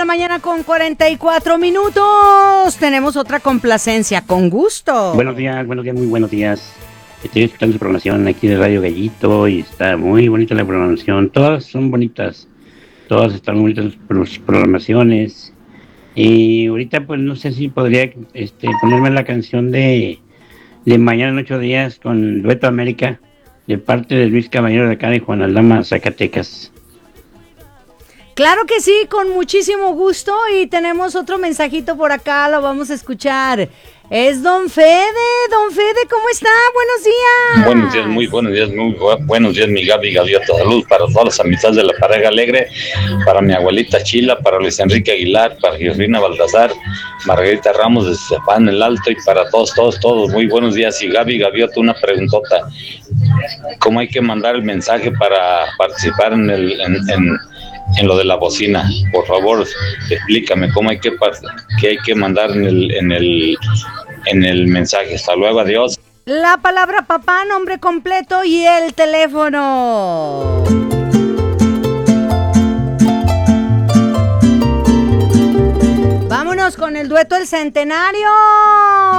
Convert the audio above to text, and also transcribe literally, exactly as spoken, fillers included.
la mañana con cuarenta y cuatro minutos. Tenemos otra complacencia, con gusto. Buenos días, buenos días, muy buenos días. Estoy escuchando su programación aquí de Radio Gallito y está muy bonita la programación. Todas son bonitas, todas están muy bonitas sus programaciones. Y ahorita pues no sé si podría este, ponerme la canción de, de Mañana en ocho días con Dueto América de parte de Luis Caballero de acá de Juan Aldama, Zacatecas. Claro que sí, con muchísimo gusto. Y tenemos otro mensajito por acá, lo vamos a escuchar. Es Don Fede. Don Fede, ¿cómo está? Buenos días. Buenos días, muy buenos días, muy bu- buenos días, mi Gaby Gaviota. Salud para todas las amistades de la pareja alegre, para mi abuelita Chila, para Luis Enrique Aguilar, para Georgina Baltasar, Margarita Ramos de Estefan el Alto y para todos, todos, todos. Muy buenos días. Y Gaby Gaviota, una preguntota. ¿Cómo hay que mandar el mensaje para participar en el en, en, en lo de la bocina? Por favor, explícame cómo hay que par- qué hay que mandar en el en el en el mensaje. Hasta luego, adiós. La palabra papá, nombre completo y el teléfono. Vámonos con el dueto El Centenario.